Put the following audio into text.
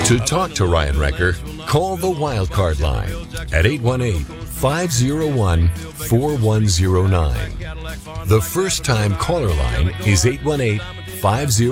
To talk to Ryan Wrecker, call the Wildcard line at 818-501-4109. The first-time caller line is 818-501